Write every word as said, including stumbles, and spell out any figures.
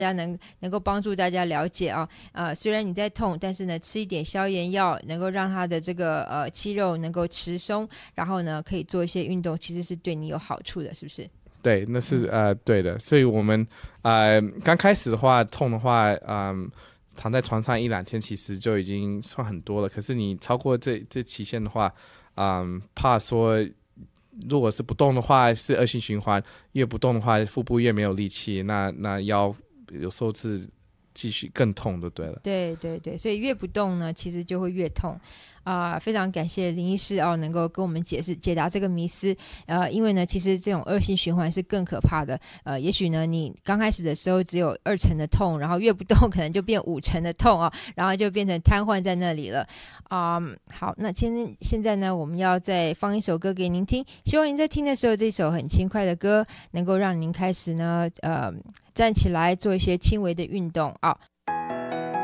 大家能能够帮助大家了解啊，呃，虽然你在痛，但是呢，吃一点消炎药，能够让它的这个呃肌肉能够持松，然后呢，可以做一些运动，其实是对你有好处的，是不是？ 对，那是、 嗯、 呃对的，所以我们呃刚开始的话痛的话，嗯、躺在床上一两天其实就已经算很多了。可是你超过这这期限的话，嗯，怕说如果是不动的话是恶性循环，越不动的话腹部越没有力气，那那腰有时候是继续更痛就对了。 对对对，所以越不动呢，其实就会越痛啊、呃非常感谢林医师哦，能够跟我们解释解答这个迷思。呃，因为呢，其实这种恶性循环是更可怕的。呃，也许呢，你刚开始的时候只有二成的痛，然后越不动可能就变五成的痛啊、然后就变成瘫痪在那里了。啊、嗯好，那现在现在呢，我们要再放一首歌给您听，希望您在听的时候，这首很轻快的歌能够让您开始呢，呃，站起来做一些轻微的运动啊。